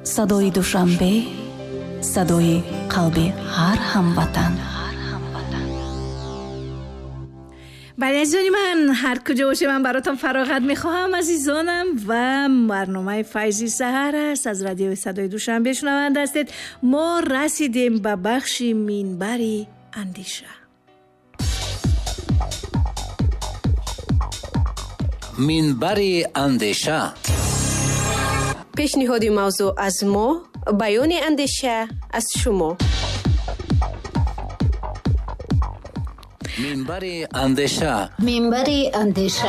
صدای دوشنبه، صدای قلب هر هموطن. بله عزیزان من، هر کجا باشه من براتون فراغت میخواهم عزیزانم و برنامه فیضی سحر است از رادیو صدای دوشنبه شنونده هستید. ما رسیدیم به بخش منبر اندیشه. منبر اندیشه، پیشنهاد موضوع از ما، بیان اندیشه از شما. منبر اندیشه، منبر اندیشه.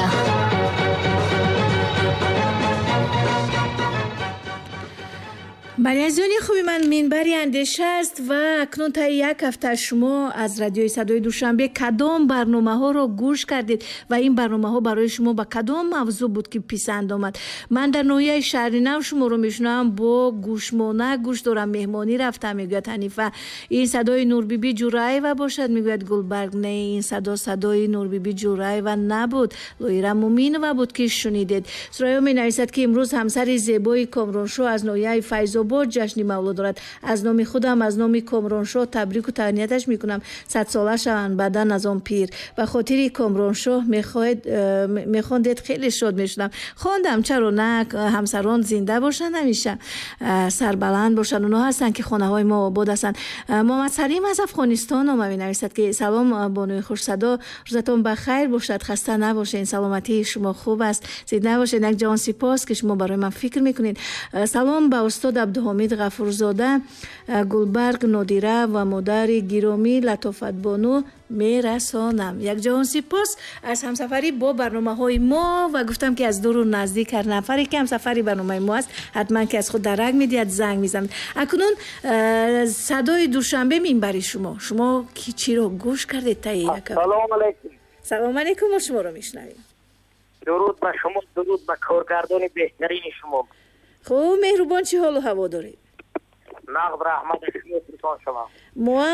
بله عزیزان خوبی من، منبر اندیشه است و اکنون تا یک هفته شما از رادیوی صدای دوشنبه کدام برنامه ها رو گوش کردید و این برنامه ها برای شما با کدام موضوع بود که پسند آمد؟ من در ناحیه شهر نو شما رو میشنوم با گوشمانه گوش دارم. مهمانی رفتم، میگوید حنیفه این صدای نور بی بی جورایو باشد، میگوید گلبرگ نه، این صدای نور بی بی جورایو نبود، لویرا مومینова بود که شنیدید. سرایا می نویسد که امروز همسر زیبای کامرانشاه از ناحیه فیض با جشن مولد دارد. از نام خودم، از نام کامرانشاه تبریک و تهنیتش میکنم. 100 ساله شوند بعدن از آن پیر. و خاطر کامرانشاه میخواندید خیلی شاد میشدم. خواندم چرا نه، همسران زنده باشن، همیشه سربلند باشن. اونا هستن که خانه های ما آباد هستن. محمد سلیم از افغانستان ما می نویسد که سلام بانوی خوش صدا، روزتون بخیر باشد، خسته نباشین، سلامتی شما خوب است، زنده باشین. یک جان سپاس که شما برای من فکر میکنید. سلام به استاد عبدالحمید غفورزاده، گلبرگ نادیره و مادر گرامی لطافت بانو میرسانم. یک جهان سپاس از همسفری با برنامه های ما و گفتم که از دور و نزدیک هر نفری که همسفری برنامه ما است حتما که از خود درک میدید، زنگ میزنید. اکنون صدای دوشنبه منبر شما چی رو گوش کردید؟ سلام علیکم. سلام علیکم، ما شما رو میشنویم. درود به شما، درود به کارگردان بهترین شما. خوب مهربان، چی حال و هوا دارید؟ نقد رحمت شما سلطان شما.